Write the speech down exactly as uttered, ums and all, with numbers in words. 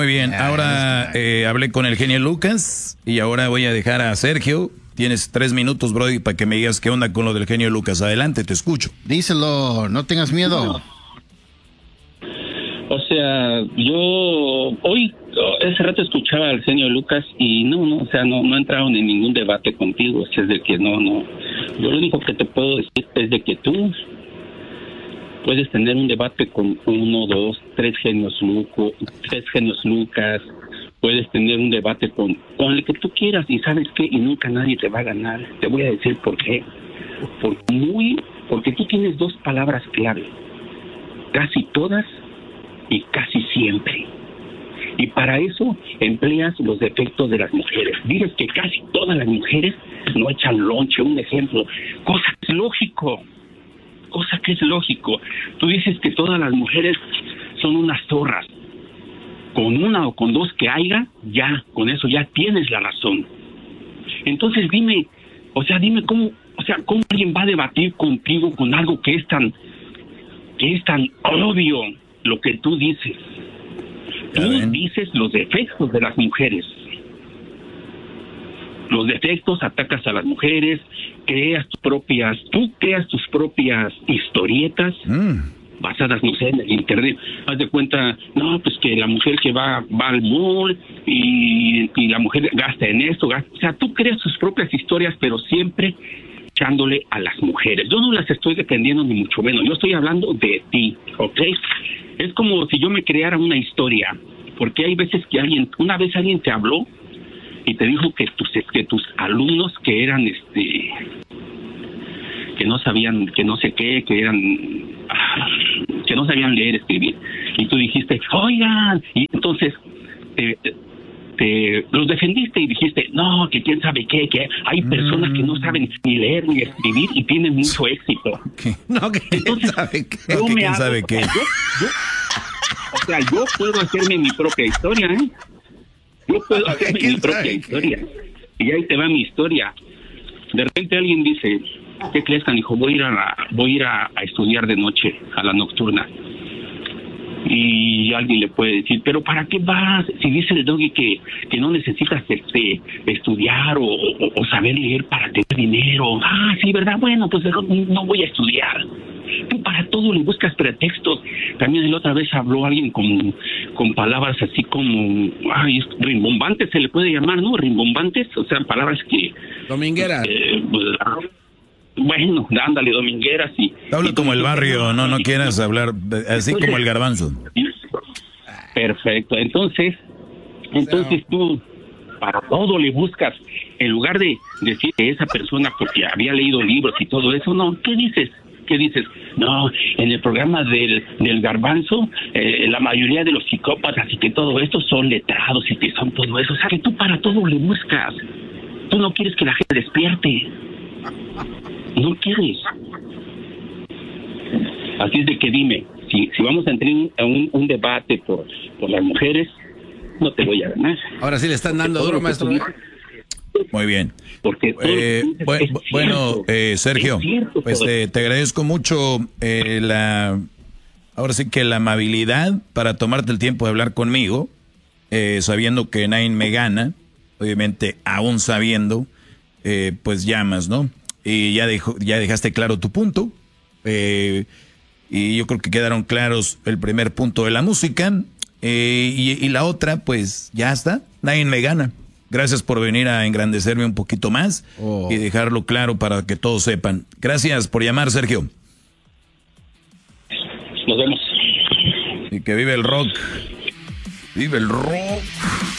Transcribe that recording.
Muy bien, ahora eh, hablé con el genio Lucas y ahora voy a dejar a Sergio. Tienes tres minutos, Brody, para que me digas qué onda con lo del genio Lucas. Adelante, te escucho. Díselo, no tengas miedo. O sea, yo hoy, ese rato escuchaba al genio Lucas y no, no, o sea, no, no entraron en ningún debate contigo. Es de que no, no. Yo lo único que te puedo decir es de que tú puedes tener un debate con uno, dos, tres genios Luco, tres genios Lucas. Puedes tener un debate con, con el que tú quieras y ¿sabes qué? Y nunca nadie te va a ganar. Te voy a decir por qué. Porque, muy, porque tú tienes dos palabras clave. Casi todas y casi siempre. Y para eso empleas los defectos de las mujeres. Dices que casi todas las mujeres no echan lonche, un ejemplo. Cosa que es lógico. Cosa que es lógico. Tú dices que todas las mujeres son unas zorras. Con una o con dos que haya, ya, con eso ya tienes la razón. Entonces dime, o sea, dime cómo, o sea, cómo alguien va a debatir contigo con algo que es tan, que es tan obvio lo que tú dices. Tú dices los defectos de las mujeres. Los defectos, atacas a las mujeres, creas tus propias, tú creas tus propias historietas. Mm. Basadas, no sé, en el internet. Haz de cuenta, no, pues que la mujer que va va al mall y, y la mujer gasta en esto, gasta, o sea, tú creas tus propias historias, pero siempre echándole a las mujeres. Yo no las estoy defendiendo ni mucho menos, yo estoy hablando de ti, ¿ok? Es como si yo me creara una historia, porque hay veces que alguien, una vez alguien te habló y te dijo que tus, que tus alumnos que eran, este, que no sabían, que no sé qué, que eran... que no sabían leer, escribir, y tú dijiste, oigan, y entonces te, te los defendiste y dijiste, no, que quién sabe qué, que hay personas mm. que no saben ni leer ni escribir y tienen mucho éxito. ¿Qué? No, que entonces, quién sabe qué, yo que me quién hago, sabe qué. O sea, yo, yo, o sea, yo puedo hacerme mi propia historia, ¿eh? Yo puedo hacerme mi propia historia. Y ahí te va mi historia. De repente alguien dice, ¿qué crees, canijo? Voy a ir a la, voy a ir a, a estudiar de noche, a la nocturna. Y alguien le puede decir, ¿pero para qué vas? Si dice el Doggy que, que no necesitas este, estudiar o, o, o saber leer para tener dinero. Ah, sí, ¿verdad? Bueno, pues no, no voy a estudiar. Tú para todo le buscas pretextos. También la otra vez habló alguien con, con palabras así como, ay, rimbombantes se le puede llamar, ¿no? Rimbombantes, o sea, palabras que... Domingueras. Eh, pues, bueno, ándale, domingueras y... Habla como el barrio, no, no quieras hablar así como el garbanzo. Perfecto, entonces, entonces tú para todo le buscas, en lugar de decir que esa persona porque había leído libros y todo eso, no, ¿qué dices? ¿Qué dices? No, en el programa del, del garbanzo, eh, la mayoría de los psicópatas y que todo esto son letrados y que son todo eso, o sea que tú para todo le buscas, tú no quieres que la gente despierte. No quieres. Así es de que dime, si, si vamos a entrar en un, un debate por, por las mujeres, no te voy a ganar. Ahora sí le están dando duro, maestro. Dices, muy bien. Porque eh, bu bueno, eh, Sergio, pues eh, te agradezco mucho eh, la, ahora sí que la amabilidad para tomarte el tiempo de hablar conmigo, eh, sabiendo que nadie me gana, obviamente aún sabiendo, eh, pues llamas, ¿no? Y ya, dejó, ya dejaste claro tu punto. Eh, y yo creo que quedaron claros el primer punto de la música. Eh, y, y la otra, pues ya está. Nadie me gana. Gracias por venir a engrandecerme un poquito más oh. y dejarlo claro para que todos sepan. Gracias por llamar, Sergio. Nos vemos. Y que vive el rock. Vive el rock.